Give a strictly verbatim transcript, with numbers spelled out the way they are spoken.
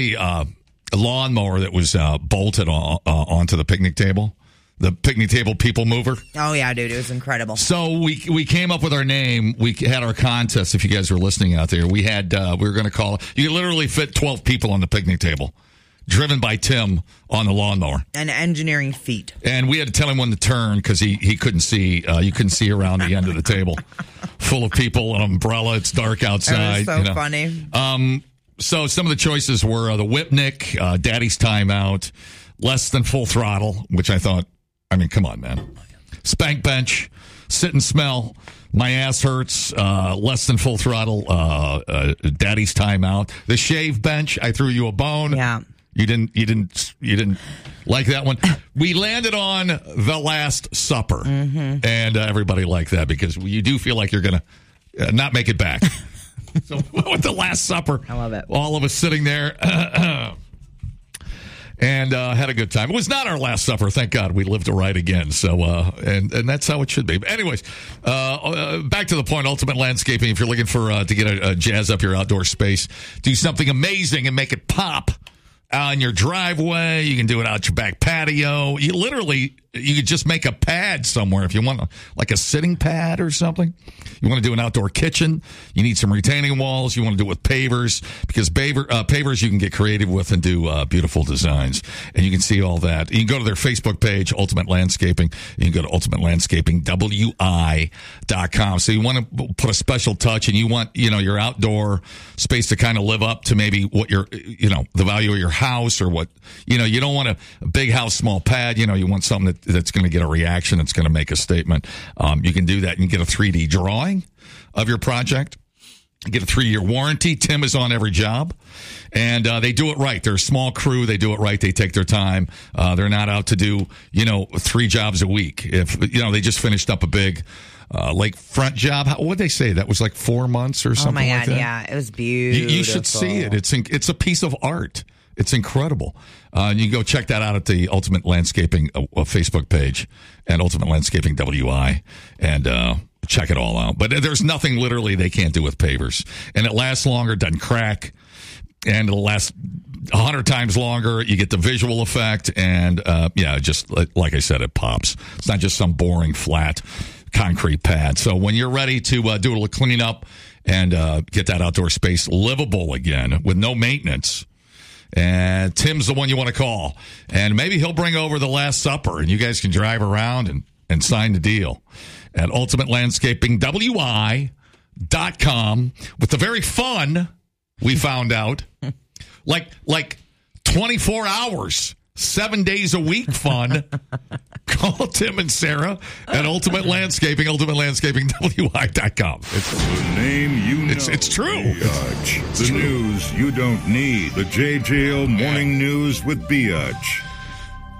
The uh, lawnmower that was uh, bolted on, uh, onto the picnic table. The picnic table people mover. Oh, yeah, dude. It was incredible. So we we came up with our name. We had our contest. If you guys were listening out there, we had uh, we were going to call it. You could literally fit twelve people on the picnic table, driven by Tim on the lawnmower. An engineering feat. And we had to tell him when to turn because he, he couldn't see. Uh, you couldn't see around the end of the table, full of people, an umbrella. It's dark outside. It was so you know. funny. Um. So some of the choices were uh, the Whipnick, uh, Daddy's Timeout, Less Than Full Throttle, which I thought. I mean, come on, man. Spank Bench, Sit and Smell, My Ass Hurts, uh, Less Than Full Throttle, uh, uh, Daddy's Timeout, The Shave Bench, I Threw You a Bone. Yeah. You didn't, you didn't, you didn't like that one. We landed on The Last Supper, mm-hmm. and uh, everybody liked that because you do feel like you're going to uh, not make it back. So with The Last Supper, I love it. All of us sitting there. And uh, had a good time. It was not our last supper, thank God. We lived to ride again. So, uh, and and that's how it should be. But anyways, uh, uh, back to the point. Ultimate Landscaping. If you're looking for uh, to get a, a jazz up your outdoor space, do something amazing and make it pop on your driveway. You can do it out your back patio. You literally, you could just make a pad somewhere if you want, like a sitting pad or something. You want to do an outdoor kitchen. You need some retaining walls. You want to do it with pavers because paver, uh, pavers you can get creative with and do uh, beautiful designs. And you can see all that. You can go to their Facebook page, Ultimate Landscaping. You can go to ultimate landscaping w i dot com. So you want to put a special touch and you want, you know, your outdoor space to kind of live up to maybe what your, you know, the value of your house or what, you know, you don't want a, a big house, small pad. You know, you want something that, that's going to get a reaction. That's going to make a statement. Um, you can do that. You can get a three D drawing of your project. Get a three-year warranty. Tim is on every job. And uh, they do it right. They're a small crew. They do it right. They take their time. Uh, they're not out to do, you know, three jobs a week. If, you know, they just finished up a big uh, lakefront job. What would they say? That was like four months or something like that? Oh, my God, yeah. It was beautiful. You, you should see it. It's in, it's a piece of art. It's incredible. Uh, you can go check that out at the Ultimate Landscaping uh, Facebook page and Ultimate Landscaping W I and uh, check it all out. But there's nothing literally they can't do with pavers. And it lasts longer, doesn't crack, and it'll last a hundred times longer. You get the visual effect, and uh, yeah, just like I said, it pops. It's not just some boring flat concrete pad. So when you're ready to uh, do a little cleaning up and uh, get that outdoor space livable again with no maintenance, and Tim's the one you want to call. And maybe he'll bring over The Last Supper, and you guys can drive around and, and sign the deal at ultimate landscaping w i dot com with the very fun, we found out, like like twenty-four hours, seven days a week fun. Call Tim and Sarah at Ultimate Landscaping, ultimate landscaping w i dot com. It's the name you know. It's, it's true. Biatch. The true. News you don't need. The J J O Morning News with Biatch.